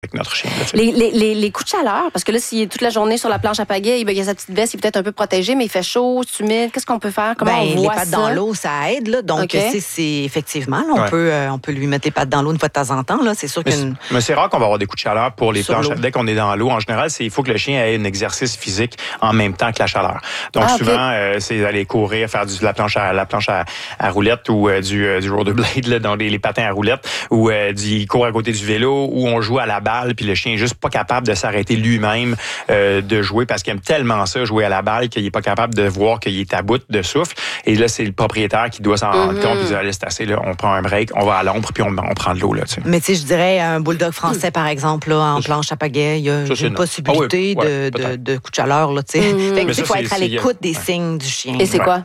avec notre chien. Là, les coups de chaleur, parce que là, s'il est toute la journée sur la planche à pagaie, il y a sa petite veste, il est peut-être un peu protégé, mais il fait chaud, c'est humide. Qu'est-ce qu'on peut faire? Comment on voit les pattes ça? dans l'eau, ça aide. Là. Donc, c'est effectivement, là, on peut lui mettre les pattes dans l'eau une fois de temps en temps. Là. C'est sûr mais c'est rare qu'on va avoir des coups de chaleur pour les planches. Dès qu'on est dans l'eau, en général, il faut que le chien ait un exercice physique en même temps que la chaleur. Donc, souvent, c'est d'aller courir, faire de la planche à roulette ou du rollerblade, là, dans les patins à roulette, ou il court à côté du vélo, ou on joue à la balle, puis le chien est juste pas capable de s'arrêter lui-même de jouer parce qu'il aime tellement ça, jouer à la balle, qu'il est pas capable de voir qu'il est à bout de souffle. Et là, c'est le propriétaire qui doit s'en rendre compte. Il dit, allez, c'est assez, là, on prend un break, on va à l'ombre, puis on prend de l'eau. Là, tu sais. Mais tu sais, je dirais un bulldog français, par exemple, là, en planche à pagaie, il y a une possibilité de coup de chaleur. Là, tu sais. Fait que, il faut être à l'écoute des signes du chien. Et c'est quoi?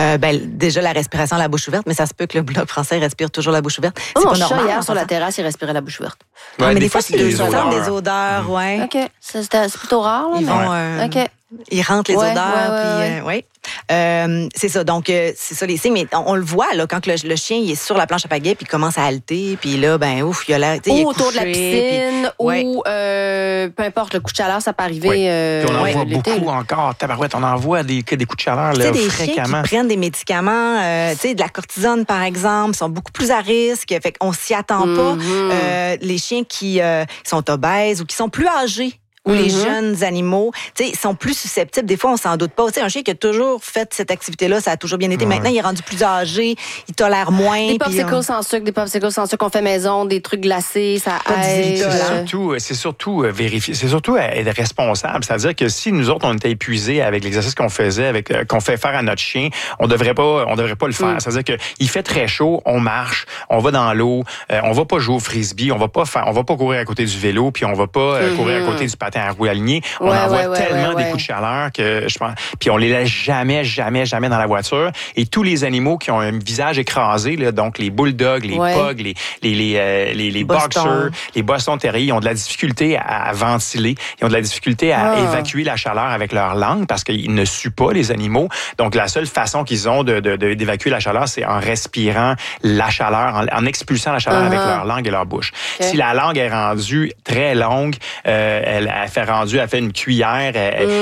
Déjà, la respiration à la bouche ouverte, mais ça se peut que le bulldog français respire toujours la bouche ouverte. C'est pas normal. Hier, sur la terrasse, il respirait la bouche ouverte. Mais des fois, c'est des odeurs. Ouais. OK. C'est plutôt rare, là. Ils vont... Ils rentrent les odeurs, puis c'est ça. Donc c'est ça les signes. Mais on le voit là quand le chien il est sur la planche à pagaie puis il commence à halter, puis là il a l'air. Ou autour de la piscine, ou peu importe le coup de chaleur, ça peut arriver. On en voit beaucoup encore. Tabarouette, on en voit des coups de chaleur là, des fréquemment. Chiens qui prennent des médicaments, de la cortisone par exemple, sont beaucoup plus à risque. Fait qu'on s'y attend pas. Les chiens qui sont obèses ou qui sont plus âgés. Ou les jeunes animaux, ils sont plus susceptibles. Des fois, on s'en doute pas. Un chien qui a toujours fait cette activité-là, ça a toujours bien été. Maintenant, il est rendu plus âgé, il tolère moins. Des popsicles sans sucre qu'on fait maison, des trucs glacés, ça aide. C'est surtout vérifier. C'est surtout être responsable. C'est-à-dire que si nous autres, on était épuisés avec l'exercice qu'on faisait, qu'on fait faire à notre chien, on devrait pas le faire. C'est-à-dire que il fait très chaud, on marche, on va dans l'eau, on va pas jouer au frisbee, on va pas courir à côté du vélo, puis on va pas courir à côté du patin à roues alignées. On en voit tellement des coups de chaleur que je pense. Puis on les laisse jamais dans la voiture. Et tous les animaux qui ont un visage écrasé, là, donc les bulldogs, les pugs, les boxers, les Boston Terriers, ils ont de la difficulté à ventiler. Ils ont de la difficulté à évacuer la chaleur avec leur langue parce qu'ils ne suent pas les animaux. Donc la seule façon qu'ils ont d'évacuer la chaleur, c'est en respirant la chaleur, en expulsant la chaleur avec leur langue et leur bouche. Si la langue est rendue très longue, elle fait une cuillère,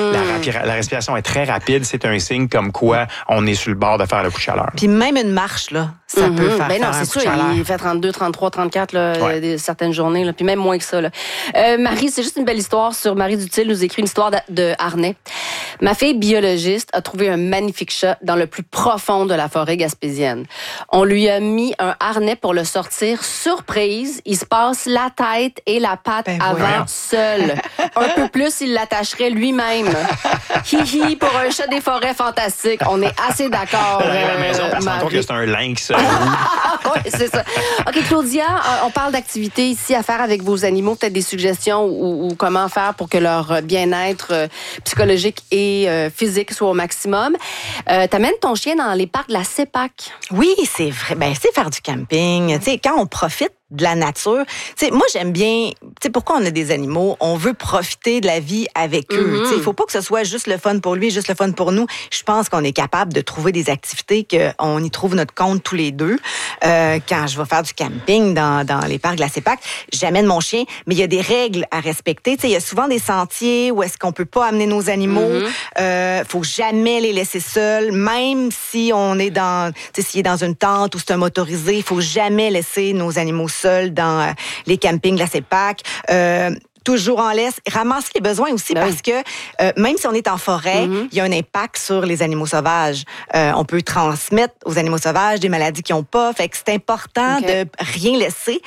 la respiration est très rapide, c'est un signe comme quoi on est sur le bord de faire le coup de chaleur. Puis même une marche, là, ça peut faire non, c'est sûr, il fait 32, 33, 34 là, certaines journées, là, puis même moins que ça. Là. Marie, c'est juste une belle histoire sur Marie Dutil, nous écrit une histoire de harnais. Ma fille biologiste a trouvé un magnifique chat dans le plus profond de la forêt gaspésienne. On lui a mis un harnais pour le sortir. Surprise, il se passe la tête et la patte avant seul. Un peu plus, il l'attacherait lui-même. Hi-hi, pour un chat des forêts fantastique. On est assez d'accord. À la maison, on se rend compte que c'est un lynx. Oui, c'est ça. OK, Claudia, on parle d'activités ici à faire avec vos animaux. Peut-être des suggestions ou comment faire pour que leur bien-être psychologique et physique soit au maximum. T'amènes ton chien dans les parcs de la CEPAC. Oui, c'est vrai. C'est faire du camping. Quand on profite de la nature. Moi, j'aime bien... pourquoi on a des animaux? On veut profiter de la vie avec eux. Il faut pas que ce soit juste le fun pour lui, juste le fun pour nous. Je pense qu'on est capable de trouver des activités qu'on y trouve notre compte tous les deux. Quand je vais faire du camping dans les parcs de la CEPAC, j'amène mon chien, mais il y a des règles à respecter. Il y a souvent des sentiers où est-ce qu'on peut pas amener nos animaux. Faut jamais les laisser seuls, même si on est s'il est dans une tente ou c'est un motorisé, il faut jamais laisser nos animaux seuls dans les campings de la CEPAC. Toujours en laisse. Ramasser les besoins aussi parce que même si on est en forêt, il y a un impact sur les animaux sauvages. On peut transmettre aux animaux sauvages des maladies qu'ils n'ont pas. Fait que c'est important de rien laisser.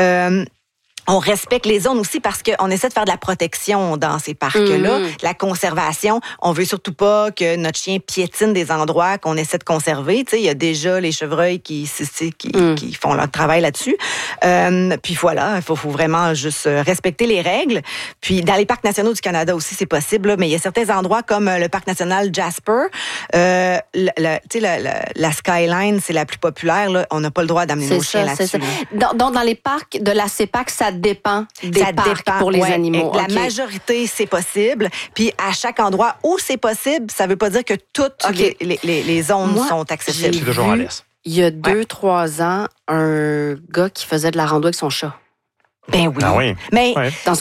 On respecte les zones aussi parce qu'on essaie de faire de la protection dans ces parcs-là, de la conservation. On veut surtout pas que notre chien piétine des endroits qu'on essaie de conserver. Il y a déjà les chevreuils qui font leur travail là-dessus. Puis voilà, il faut vraiment juste respecter les règles. Puis dans les parcs nationaux du Canada aussi, c'est possible, là, mais il y a certains endroits comme le parc national Jasper. La Skyline, c'est la plus populaire. Là. On n'a pas le droit d'amener nos chiens là-dessus. Donc, dans les parcs de la CEPAC, ça dépend des parcs pour les animaux. La majorité, c'est possible. Puis à chaque endroit où c'est possible, ça veut pas dire que toutes les zones sont accessibles. C'est toujours en laisse. Il y a 2-3 ans, un gars qui faisait de la rando avec son chat. Ben oui. Ah oui. Mais Ouais. Dans